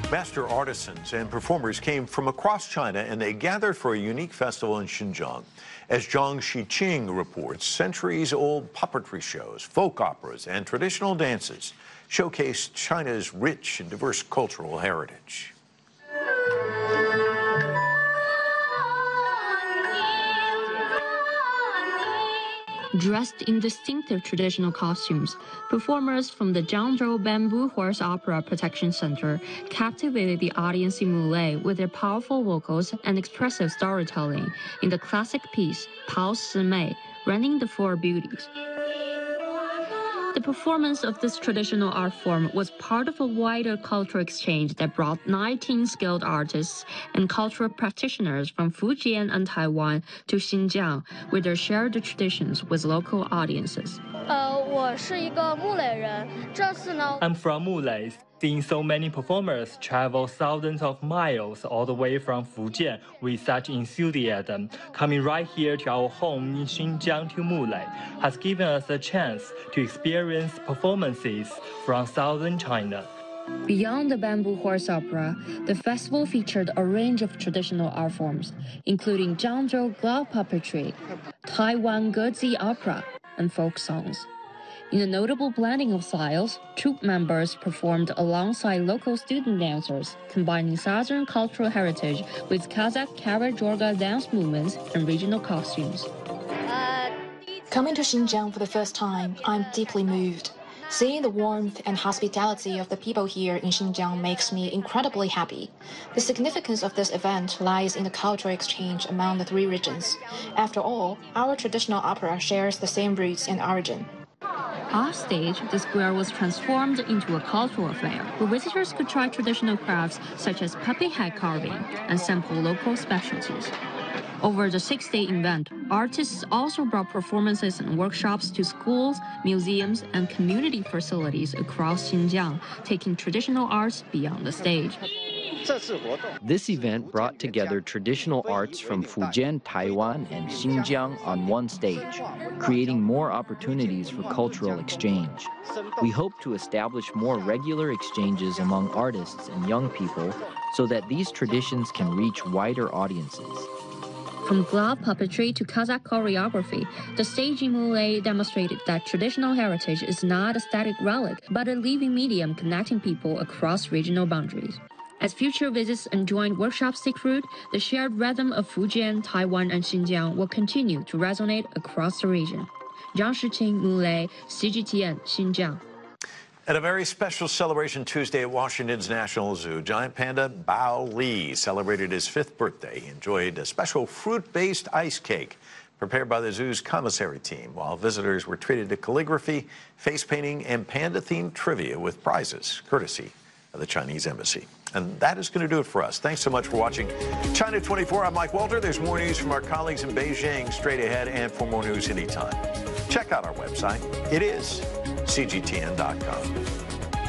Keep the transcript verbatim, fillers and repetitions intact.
Master artisans and performers came from across China, and they gathered for a unique festival in Xinjiang. As Zhang Xiqing reports, centuries-old puppetry shows, folk operas, and traditional dances showcase China's rich and diverse cultural heritage. Dressed in distinctive traditional costumes, performers from the Zhangzhou Bamboo Horse Opera Protection Center captivated the audience in Muley with their powerful vocals and expressive storytelling in the classic piece Pao Si Mei, Running the Four Beauties. The performance of this traditional art form was part of a wider cultural exchange that brought nineteen skilled artists and cultural practitioners from Fujian and Taiwan to Xinjiang, where they shared the traditions with local audiences. I'm from Muley. Seeing so many performers travel thousands of miles all the way from Fujian with such enthusiasm, coming right here to our home in Xinjiang to Muley, has given us a chance to experience performances from southern China. Beyond the Bamboo Horse Opera, the festival featured a range of traditional art forms, including Zhangzhou glove puppetry, Taiwan Gezi opera, and folk songs. In a notable blending of styles, troupe members performed alongside local student dancers, combining Southern cultural heritage with Kazakh Kara-Jorga dance movements and regional costumes. Coming to Xinjiang for the first time, I'm deeply moved. Seeing the warmth and hospitality of the people here in Xinjiang makes me incredibly happy. The significance of this event lies in the cultural exchange among the three regions. After all, our traditional opera shares the same roots and origin. Off stage, the square was transformed into a cultural affair, where visitors could try traditional crafts such as puppet head carving and sample local specialties. Over the six-day event, artists also brought performances and workshops to schools, museums, and community facilities across Xinjiang, taking traditional arts beyond the stage. This event brought together traditional arts from Fujian, Taiwan, and Xinjiang on one stage, creating more opportunities for cultural exchange. We hope to establish more regular exchanges among artists and young people so that these traditions can reach wider audiences. From glove puppetry to Kazakh choreography, the stage in Muley demonstrated that traditional heritage is not a static relic, but a living medium connecting people across regional boundaries. As future visits and joint workshops take root, the shared rhythm of Fujian, Taiwan, and Xinjiang will continue to resonate across the region. Zhang Xiqing, Muley, C G T N, Xinjiang. At a very special celebration Tuesday at Washington's National Zoo, giant panda Bao Li celebrated his fifth birthday. He enjoyed a special fruit-based ice cake prepared by the zoo's commissary team, while visitors were treated to calligraphy, face painting, and panda-themed trivia with prizes, courtesy of the Chinese Embassy. And that is going to do it for us. Thanks so much for watching China twenty-four. I'm Mike Walter. There's more news from our colleagues in Beijing straight ahead, and for more news anytime, check out our website. It is C G T N dot com.